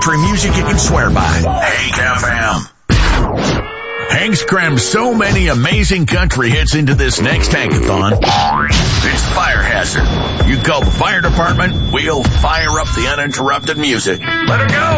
country music you can swear by. Hank FM. Hank's crammed so many amazing country hits into this next Hankathon. It's Fire Hazard. You call the fire department, we'll fire up the uninterrupted music. Let her go!